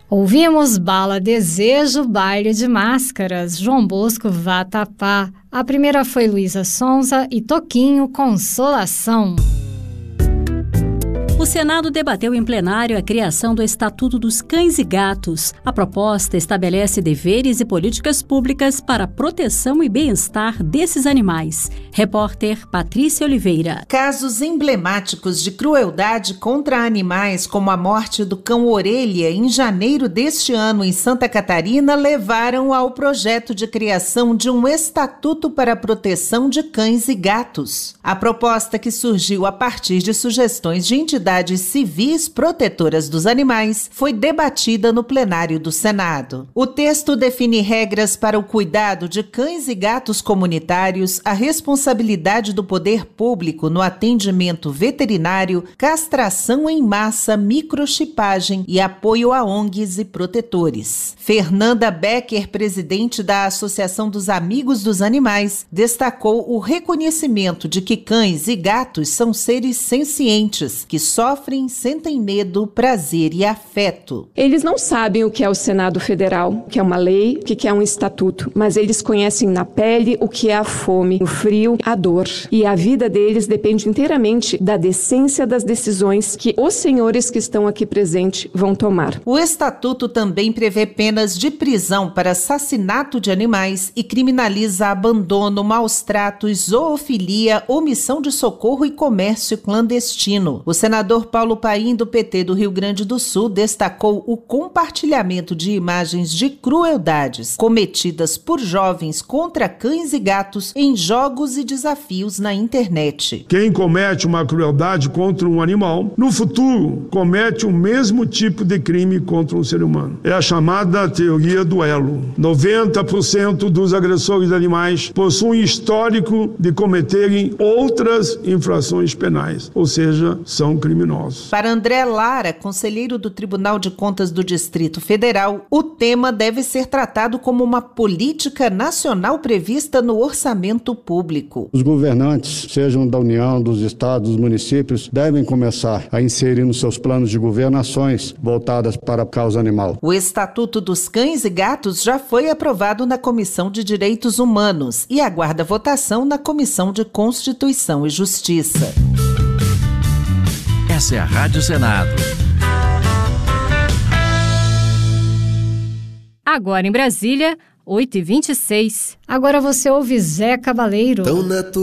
Ouvimos Bala Desejo, Baile de Máscaras, João Bosco Vatapá. A primeira foi Luísa Sonza e Toquinho, Consolação. O Senado debateu em plenário a criação do Estatuto dos Cães e Gatos. A proposta estabelece deveres e políticas públicas para a proteção e bem-estar desses animais. Repórter Patrícia Oliveira. Casos emblemáticos de crueldade contra animais, como a morte do cão Orelha em janeiro deste ano em Santa Catarina, levaram ao projeto de criação de um Estatuto para a Proteção de Cães e Gatos. A proposta, que surgiu a partir de sugestões de entidades civis protetoras dos animais, foi debatida no plenário do Senado. O texto define regras para o cuidado de cães e gatos comunitários, a responsabilidade do poder público no atendimento veterinário, castração em massa, microchipagem e apoio a ONGs e protetores. Fernanda Becker, presidente da Associação dos Amigos dos Animais, destacou o reconhecimento de que cães e gatos são seres sencientes, que sofrem, sentem medo, prazer e afeto. Eles não sabem o que é o Senado Federal, o que é uma lei, o que é um estatuto, mas eles conhecem na pele o que é a fome, o frio, a dor. E a vida deles depende inteiramente da decência das decisões que os senhores que estão aqui presentes vão tomar. O estatuto também prevê penas de prisão para assassinato de animais e criminaliza abandono, maus tratos, zoofilia, omissão de socorro e comércio clandestino. O senador Paulo Paim, do PT do Rio Grande do Sul, destacou o compartilhamento de imagens de crueldades cometidas por jovens contra cães e gatos em jogos e desafios na internet. Quem comete uma crueldade contra um animal, no futuro comete o mesmo tipo de crime contra um ser humano. É a chamada teoria do elo. 90% dos agressores de animais possuem histórico de cometerem outras infrações penais, ou seja, são criminosos. Para André Lara, conselheiro do Tribunal de Contas do Distrito Federal, o tema deve ser tratado como uma política nacional prevista no orçamento público. Os governantes, sejam da União, dos estados, dos municípios, devem começar a inserir nos seus planos de governo ações voltadas para a causa animal. O Estatuto dos Cães e Gatos já foi aprovado na Comissão de Direitos Humanos e aguarda votação na Comissão de Constituição e Justiça. Essa é a Rádio Senado. Agora em Brasília, 8h26. Agora você ouve Zé Cabaleiro.